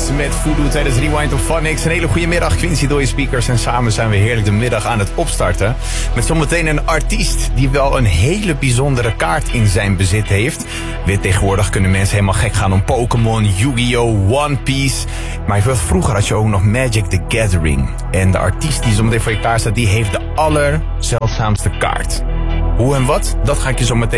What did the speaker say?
met Voodoo tijdens Rewind op Phonics. Een hele goede middag, Quincy door je speakers. En samen zijn we heerlijk de middag aan het opstarten. Met zometeen een artiest die wel een hele bijzondere kaart in zijn bezit heeft. Weer tegenwoordig kunnen mensen helemaal gek gaan om Pokémon, Yu-Gi-Oh!, One Piece. Maar vroeger had je ook nog Magic the Gathering. En de artiest die zometeen voor je klaar staat, die heeft de allerzeldzaamste kaart. Hoe en wat, dat ga ik je zo meteen